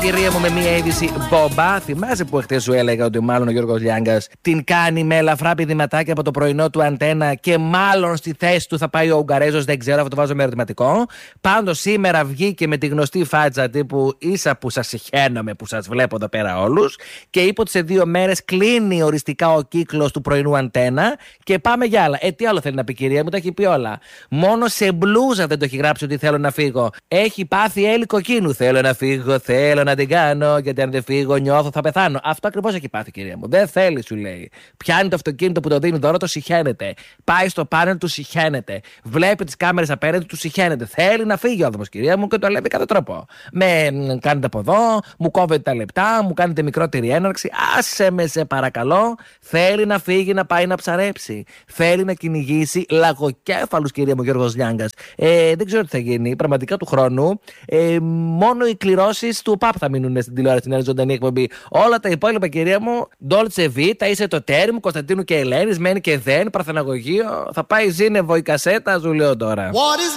κυρία μου, με μία είδηση μπομπά. Θυμάσαι που χτες σου έλεγα ότι μάλλον ο Γιώργος Λιάγκας την κάνει με ελαφρά πηδηματάκια από το πρωινό του Αντένα και μάλλον στη θέση του θα πάει ο Ουγγαρέζος? Δεν ξέρω, αυτό το βάζω με ερωτηματικό. Πάντως σήμερα βγήκε με τη γνωστή φάτσα τύπου ίσα που σας συχαίνομαι που σας βλέπω εδώ πέρα όλους και είπε ότι σε 2 μέρες κλείνει οριστικά ο κύκλος του πρωινού Αντένα και πάμε για άλλα. Τι άλλο θέλει να πει, κυρία μου, τα έχει πει όλα. Μόνο σε μπλούζα δεν το έχει γράψει ότι θέλω να φύγω. Έχει πάθει έλι κοκκίνου. Θέλω να φύγω, θέλω να την κάνω, γιατί αν δεν φύγω νιώθω θα πεθάνω. Αυτό ακριβώς έχει πάθει, κυρία μου. Δεν θέλει, σου λέει. Πιάνει το αυτοκίνητο που το δίνει δώρο, το συχαίνεται. Πάει στο πάνελ, του συχαίνεται. Βλέπει τις κάμερες απέναντι, του συχαίνεται. Θέλει να φύγει ο άνθρωπος, κυρία μου, και το λέει με κάθε τρόπο. Με κάνετε από εδώ, μου κόβετε τα λεπτά, μου κάνετε μικρότερη έναρξη. Άσε με, σε παρακαλώ. Θέλει να φύγει, να πάει να ψαρέψει. Θέλει να κυνηγήσει λαγοκέφαλους, κυρία μου, Γιώργος Λιάγκας. Δεν ξέρω τι θα γίνει. Πραγματικά του χρόνου μόνο οι κληρώσεις του ΠΑΠ θα μείνουν στην τηλεόραση, στην άλλη ζωντανή εκπομπή. Όλα τα υπόλοιπα, κυρία μου, Dolce Vita, είσαι το τέρμ, Κωνσταντίνου και Ελένης, μένει και δεν, Παρθεναγωγείο. Θα πάει ζήνευο η κασέτα, σου λέω τώρα.